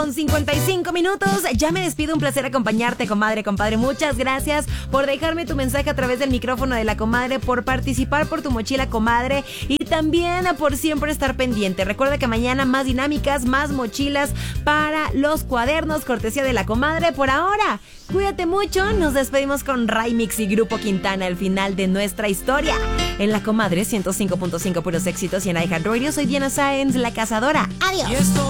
Con 55 minutos, ya me despido, un placer acompañarte, comadre, compadre. Muchas gracias por dejarme tu mensaje a través del micrófono de la comadre, por participar por tu mochila, comadre, y también por siempre estar pendiente. Recuerda que mañana más dinámicas, más mochilas para los cuadernos, cortesía de la comadre. Por ahora, cuídate mucho, nos despedimos con Raimix y Grupo Quintana, el final de nuestra historia. En la comadre 105.5 puros éxitos y en iHeartRadio, soy Diana Sáenz, la cazadora. Adiós.